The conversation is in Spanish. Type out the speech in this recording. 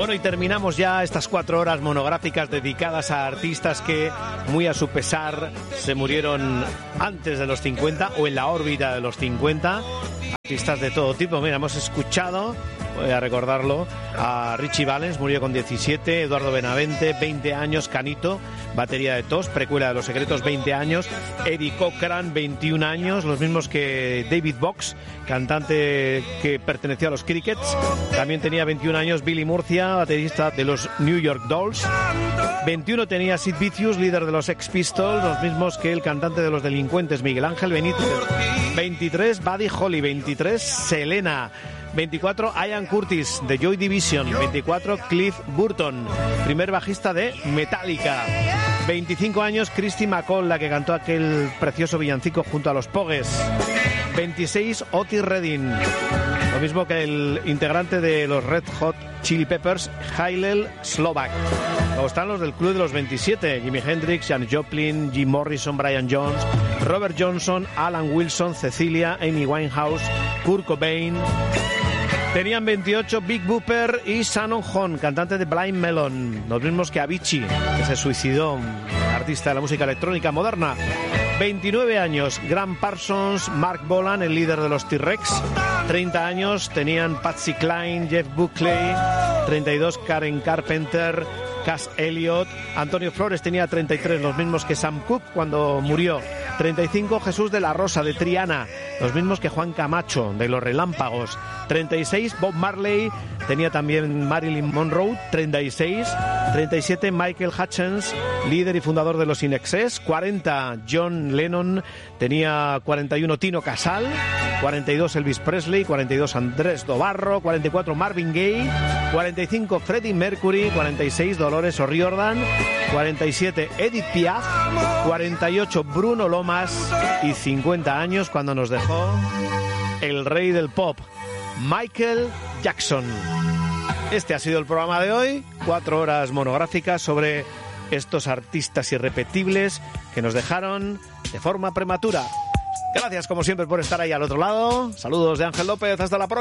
Bueno, y terminamos ya estas 4 horas monográficas dedicadas a artistas que, muy a su pesar, se murieron antes de los 50 o en la órbita de los 50. Artistas de todo tipo. Mira, hemos escuchado, voy a recordarlo, a Richie Valens, murió con 17, Eduardo Benavente, 20 años, Canito, batería de Tos, precuela de Los Secretos, 20 años, Eddie Cochran, 21 años, los mismos que David Box, cantante que perteneció a los Crickets, también tenía 21 años, Billy Murcia, baterista de los New York Dolls, 21 tenía Sid Vicious, líder de los Sex Pistols, los mismos que el cantante de los Delincuentes, Miguel Ángel Benítez, 23, Buddy Holly, 23, Selena, 24, Ian Curtis, de Joy Division, 24, Cliff Burton, primer bajista de Metallica, 25 años, Christy McCall, la que cantó aquel precioso villancico junto a los Pogues, 26, Otis Redding, lo mismo que el integrante de los Red Hot Chili Peppers, Hillel Slovak. Luego están los del Club de los 27, Jimi Hendrix, Janis Joplin, Jim Morrison, Brian Jones, Robert Johnson, Alan Wilson, Cecilia, Amy Winehouse, Kurt Cobain. Tenían 28 Big Booper y Shannon Hoon, cantante de Blind Melon, los mismos que Avicii, que se suicidó, artista de la música electrónica moderna. 29 años, Graham Parsons, Mark Bolan, el líder de los T-Rex. 30 años tenían Patsy Cline, Jeff Buckley. 32, Karen Carpenter, Cass Elliot. Antonio Flores tenía 33, los mismos que Sam Cooke cuando murió. 35, Jesús de la Rosa, de Triana, los mismos que Juan Camacho, de Los Relámpagos. 36, Bob Marley, tenía también Marilyn Monroe. 36, 37, Michael Hutchence, líder y fundador de los In-Excess. 40, John Lennon, tenía 41, Tino Casal. 42, Elvis Presley. 42, Andrés Dobarro. 44, Marvin Gaye. 45, Freddie Mercury. 46, Dolores O'Riordan. 47, Edith Piaf. 48, Bruno Lomas. Y 50 años cuando nos dejó el rey del pop, Michael Jackson. Este ha sido el programa de hoy, 4 horas monográficas sobre estos artistas irrepetibles que nos dejaron de forma prematura. Gracias como siempre por estar ahí al otro lado. Saludos de Ángel López, hasta la próxima.